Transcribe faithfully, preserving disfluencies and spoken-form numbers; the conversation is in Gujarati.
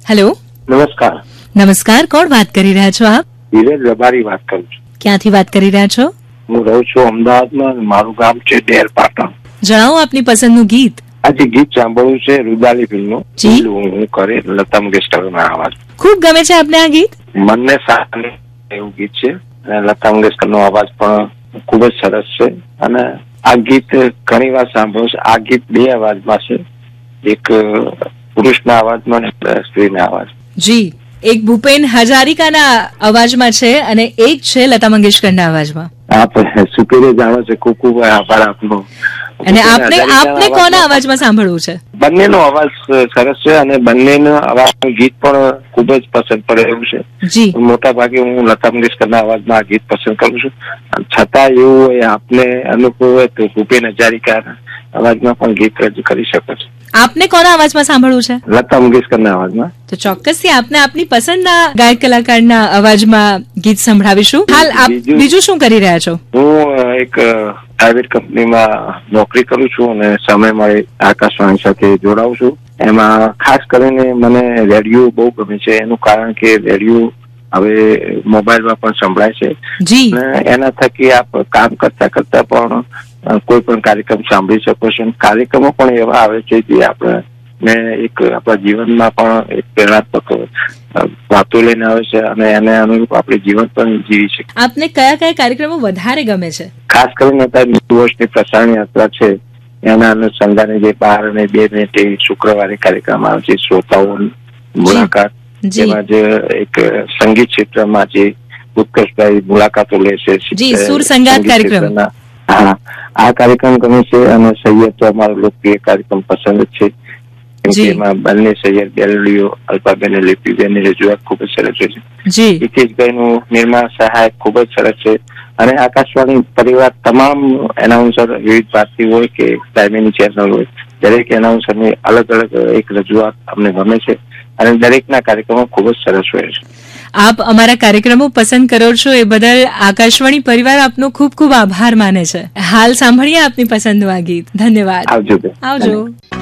હેલો, નમસ્કાર. નમસ્કાર. કોણ વાત કરી રહ્યા છો આપ? ધીરજ રબારી વાત કરું છું. ક્યાંથી વાત કરી રહ્યા છો? હું રહું છું અમદાવાદમાં. મારું ગામ છે ડેર પાટણ. જણાવો આપની પસંદનું ગીત. આજે ગીત સાંભળ્યું છે રૂદાલી ફિલ્મનું. જી. હું કરે લતા મંગેશકરના અવાજ. ખૂબ ગમે છે આપને આ ગીત? મનને સાને એવું ગીત છે અને લતા મંગેશકરનો અવાજ પણ ખૂબ જ સરસ છે. અને આ ગીત ઘણી વાર સાંભળ્યું છે. આ ગીત બે અવાજમાં છે, એક પુરુષના અવાજમાં અને એક સ્ત્રીના અવાજ. જી. એક ભૂપેન હજારિકાના અવાજમાં છે અને એક છે લતા મંગેશકરના અવાજમાં. આપ સુપેરે જાણો છો. ખૂબ ખૂબ આભાર આપનો. અને આપને આપને કોના અવાજમાં સાંભળવું છે? બંનેનો અવાજ સરસ છે અને બંનેનો અવાજનું ગીત પણ ખૂબ જ પસંદ પડે એવું છે. જી. મોટા ભાગે હું લતા મંગેશકરના અવાજમાં આ ગીત પસંદ કરું છું. છતાં એવું હોય આપને અનુકૂળ હોય તો ભૂપેન હજારિકાના અવાજમાં પણ ગીત રજૂ કરી શકો છો. આપને કોના અવાજમાં સાંભળવું છે? લતા મંગેશકરના અવાજમાં. તો ચોક્કસથી આપને આપની પસંદના ગાયક કલાકારના અવાજમાં ગીત સંભળાવીશું. હાલ આપ બીજું શું કરી રહ્યા છો? હું એક પ્રાઇવેટ કંપનીમાં નોકરી કરું છું અને સમય મળે આકાશવાણી સાથે જોડાઉં છું. એમાં ખાસ કરીને મને રેડિયો બહુ ગમે છે. એનું કારણ કે રેડિયો હવે મોબાઈલમાં પણ સંભળાય છે. જી. એના થકી આપ કામ કરતા કરતા પણ કોઈ પણ કાર્યક્રમ સાંભળી શકો છો. કાર્યક્રમો પણ એવા આવે છે જે આપણે ને એક આપણા જીવનમાં પણ એક પ્રેરણાત્મક વાતો લઈને આવે છે અને એને અનુરૂપ આપણે જીવન પણ જીવી શકીએ. આપને કયા કયા કાર્યક્રમો વધારે ગમે છે? ખાસ કરીને અત્યારે નેવું વર્ષની પ્રસારણ યાત્રા છે એના અનુસંધાને જે બાર અને બે મિનિટે શુક્રવારે કાર્યક્રમ આવે છે, શ્રોતાઓની મુલાકાત. જેમાં જે એક સંગીત ક્ષેત્રમાં જે ઉત્કર્ષભાઈ મુલાકાતો લે છે. જી, સુર સંગાત કાર્યક્રમ. હા, આ કાર્યક્રમ ગમે છે અને સૈયદ તો અમારો લોકપ્રિય કાર્યક્રમ પસંદ જ છે. એમાં બંને સૈયદ બેલડીઓ અલ્પાબેન અને લીપીબેનની રજૂઆત ખૂબ જ સરસ છે. જી. હિતેશભાઈનું નિર્માણ સહાય ખૂબ જ સરસ છે. અને આકાશવાણી પરિવાર તમામ એનાઉન્સર વિવિધ ભારતી હોય કે ટાઈમિંગ ચેનલ હોય, દરેક એનાઉન્સરની અલગ અલગ એક રજૂઆત અમને ગમે છે અને દરેકના કાર્યક્રમો ખૂબ જ સરસ હોય છે. આપ અમારા કાર્યક્રમો પસંદ કરો છો એ બદલ આકાશવાણી પરિવાર આપનો ખૂબ ખૂબ આભાર માને છે. હાલ સાંભળીએ આપની પસંદનું આ ગીત. ધન્યવાદ. આવજો. આવજો.